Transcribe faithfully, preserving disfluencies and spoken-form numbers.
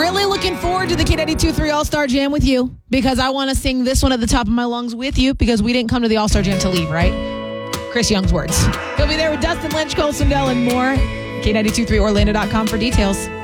Really looking forward to the K ninety-two point three All-Star Jam with you because I want to sing this one at the top of my lungs with you because we didn't come to the All-Star Jam to leave, right? Chris Young's words. He'll be there with Dustin Lynch, Cole Swindell, and more. K ninety-two point three Orlando dot com for details.